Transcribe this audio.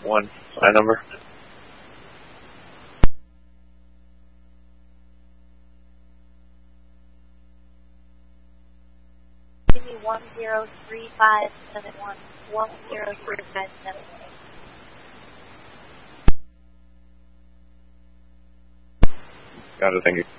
1, sign number. Give me 103571. 103571. Got it, thank you.